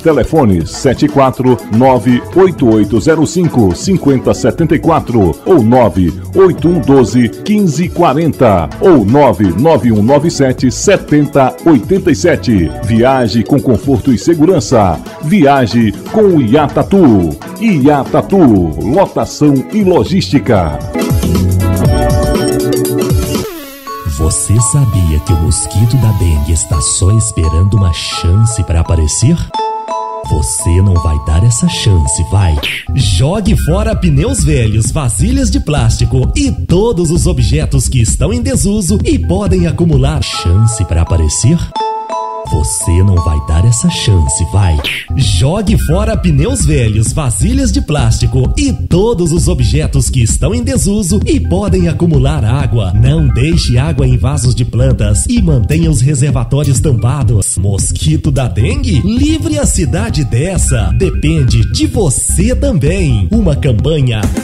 telefones 74988055074 ou 981121540 ou 991977087. Viaje com conforto e segurança. Viaje com o Iatatu. Iatatu, lotação e logística. Você sabia que o mosquito da dengue está só esperando uma chance para aparecer? Você não vai dar essa chance, vai. Jogue fora pneus velhos, vasilhas de plástico e todos os objetos que estão em desuso e podem acumular chance para aparecer? Você não vai dar essa chance, vai. Jogue fora pneus velhos, vasilhas de plástico e todos os objetos que estão em desuso e podem acumular água. Não deixe água em vasos de plantas e mantenha os reservatórios tampados. Mosquito da dengue? Livre a cidade dessa. Depende de você também. Uma campanha